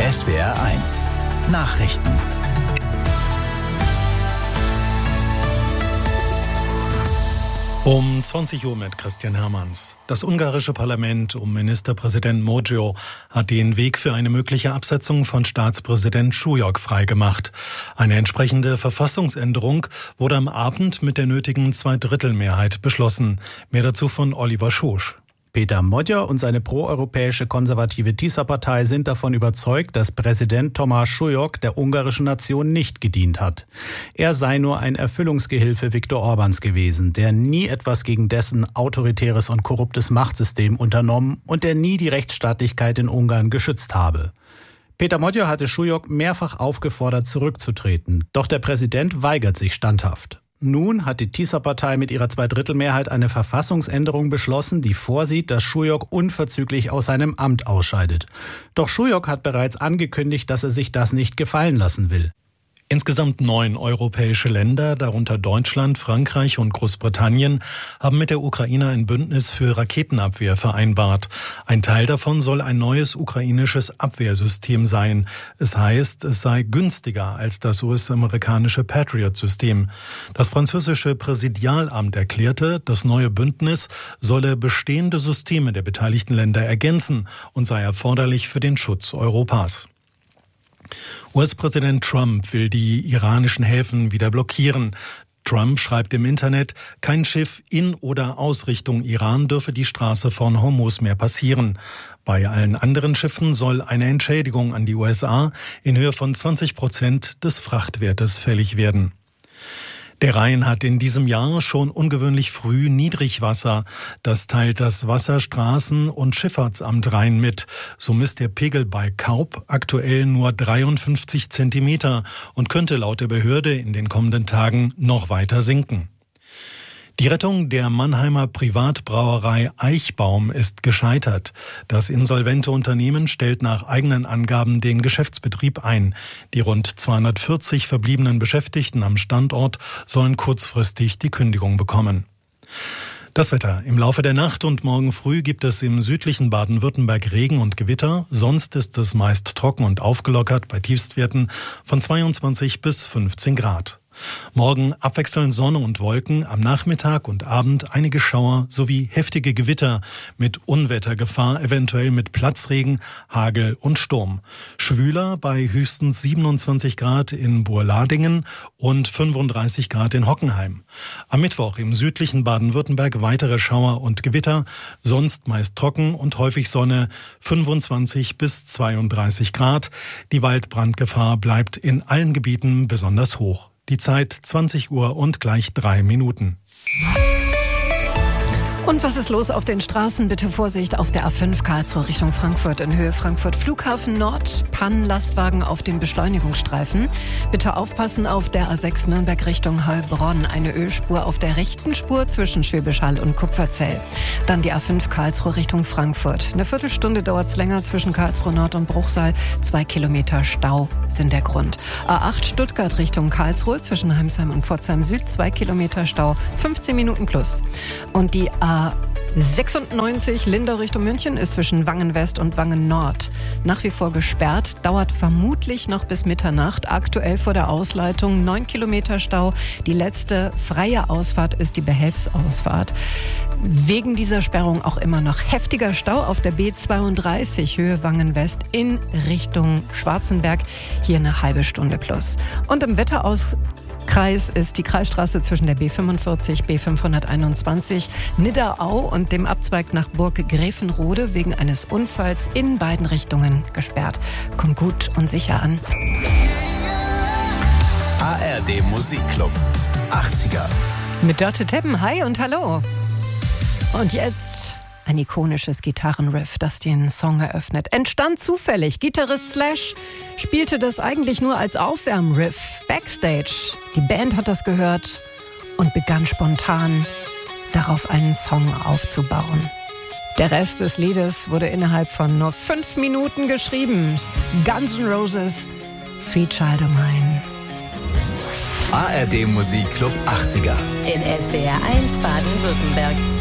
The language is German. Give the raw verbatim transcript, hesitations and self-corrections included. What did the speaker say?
S W R eins Nachrichten. Um zwanzig Uhr mit Christian Hermanns. Das ungarische Parlament um Ministerpräsident Mojo hat den Weg für eine mögliche Absetzung von Staatspräsident Súlyog freigemacht. Eine entsprechende Verfassungsänderung wurde am Abend mit der nötigen Zweidrittelmehrheit beschlossen. Mehr dazu von Oliver Schosch. Péter Magyar und seine proeuropäische konservative Tisza-Partei sind davon überzeugt, dass Präsident Tamás Súlyog der ungarischen Nation nicht gedient hat. Er sei nur ein Erfüllungsgehilfe Viktor Orbáns gewesen, der nie etwas gegen dessen autoritäres und korruptes Machtsystem unternommen und der nie die Rechtsstaatlichkeit in Ungarn geschützt habe. Péter Magyar hatte Súlyog mehrfach aufgefordert, zurückzutreten. Doch der Präsident weigert sich standhaft. Nun hat die Tisza-Partei mit ihrer Zweidrittelmehrheit eine Verfassungsänderung beschlossen, die vorsieht, dass Súlyog unverzüglich aus seinem Amt ausscheidet. Doch Súlyog hat bereits angekündigt, dass er sich das nicht gefallen lassen will. Insgesamt neun europäische Länder, darunter Deutschland, Frankreich und Großbritannien, haben mit der Ukraine ein Bündnis für Raketenabwehr vereinbart. Ein Teil davon soll ein neues ukrainisches Abwehrsystem sein. Es heißt, es sei günstiger als das U S-amerikanische Patriot-System. Das französische Präsidialamt erklärte, das neue Bündnis solle bestehende Systeme der beteiligten Länder ergänzen und sei erforderlich für den Schutz Europas. U S-Präsident Trump will die iranischen Häfen wieder blockieren. Trump schreibt im Internet, kein Schiff in oder aus Richtung Iran dürfe die Straße von Hormuz mehr passieren. Bei allen anderen Schiffen soll eine Entschädigung an die U S A in Höhe von zwanzig Prozent des Frachtwertes fällig werden. Der Rhein hat in diesem Jahr schon ungewöhnlich früh Niedrigwasser. Das teilt das Wasserstraßen- und Schifffahrtsamt Rhein mit. So misst der Pegel bei Kaub aktuell nur dreiundfünfzig Zentimeter und könnte laut der Behörde in den kommenden Tagen noch weiter sinken. Die Rettung der Mannheimer Privatbrauerei Eichbaum ist gescheitert. Das insolvente Unternehmen stellt nach eigenen Angaben den Geschäftsbetrieb ein. Die rund zweihundertvierzig verbliebenen Beschäftigten am Standort sollen kurzfristig die Kündigung bekommen. Das Wetter. Im Laufe der Nacht und morgen früh gibt es im südlichen Baden-Württemberg Regen und Gewitter. Sonst ist es meist trocken und aufgelockert bei Tiefstwerten von zweiundzwanzig bis fünfzehn Grad. Morgen abwechselnd Sonne und Wolken, am Nachmittag und Abend einige Schauer sowie heftige Gewitter mit Unwettergefahr, eventuell mit Platzregen, Hagel und Sturm. Schwüler bei höchstens siebenundzwanzig Grad in Burladingen und fünfunddreißig Grad in Hockenheim. Am Mittwoch im südlichen Baden-Württemberg weitere Schauer und Gewitter, sonst meist trocken und häufig Sonne, fünfundzwanzig bis zweiunddreißig Grad. Die Waldbrandgefahr bleibt in allen Gebieten besonders hoch. Die Zeit zwanzig Uhr und gleich drei Minuten. Und was ist los auf den Straßen? Bitte Vorsicht auf der A fünf Karlsruhe Richtung Frankfurt in Höhe Frankfurt Flughafen Nord. Pannenlastwagen auf dem Beschleunigungsstreifen. Bitte aufpassen auf der A sechs Nürnberg Richtung Heilbronn. Eine Ölspur auf der rechten Spur zwischen Schwäbisch Hall und Kupferzell. Dann die A fünf Karlsruhe Richtung Frankfurt. Eine Viertelstunde dauert es länger zwischen Karlsruhe Nord und Bruchsal. Zwei Kilometer Stau sind der Grund. A acht Stuttgart Richtung Karlsruhe zwischen Heimsheim und Pforzheim Süd. Zwei Kilometer Stau. fünfzehn Minuten plus. Und die A sechsundneunzig Lindau Richtung München ist zwischen Wangen West und Wangen Nord nach wie vor gesperrt, dauert vermutlich noch bis Mitternacht. Aktuell vor der Ausleitung neun Kilometer Stau. Die letzte freie Ausfahrt ist die Behelfsausfahrt. Wegen dieser Sperrung auch immer noch heftiger Stau auf der B zweiunddreißig Höhe Wangen West in Richtung Schwarzenberg. Hier eine halbe Stunde plus. Und im Wetteraus Kreis ist die Kreisstraße zwischen der B fünfundvierzig, B fünfhunderteinundzwanzig, Nidderau und dem Abzweig nach Burg Gräfenrode wegen eines Unfalls in beiden Richtungen gesperrt. Kommt gut und sicher an. A R D Musikclub achtziger. Mit Dörte Teppen, hi und hallo. Und jetzt ein ikonisches Gitarrenriff, das den Song eröffnet. Entstand zufällig. Gitarrist Slash spielte das eigentlich nur als Aufwärmriff backstage. Die Band hat das gehört und begann spontan darauf einen Song aufzubauen. Der Rest des Liedes wurde innerhalb von nur fünf Minuten geschrieben. Guns N' Roses, Sweet Child O' Mine. A R D Musikclub achtziger. In S W R eins Baden-Württemberg.